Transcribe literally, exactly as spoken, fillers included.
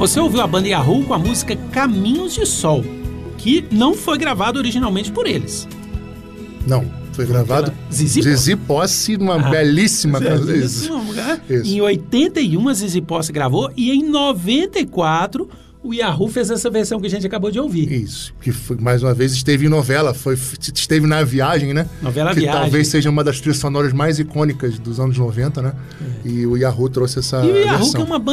Você ouviu a banda Yahoo com a música Caminhos de Sol, que não foi gravado originalmente por eles. Não, foi gravado Zizi Zizi Posse, uma ah, belíssima canção. Em oitenta e um a Zizi Posse gravou e em noventa e quatro o Yahoo fez essa versão que a gente acabou de ouvir. Isso, que foi, mais uma vez esteve em novela, foi, esteve na Viagem, né? Novela que Viagem. Que talvez seja uma das trilhas sonoras mais icônicas dos anos noventa, né? É. E o Yahoo trouxe essa e o Yahoo versão. Que é uma banda